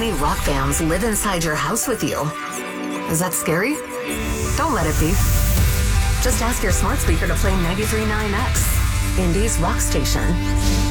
many rock bands live inside your house with you. Is that scary? Don't let it be. Just ask your smart speaker to play 93.9X, Indie's rock station.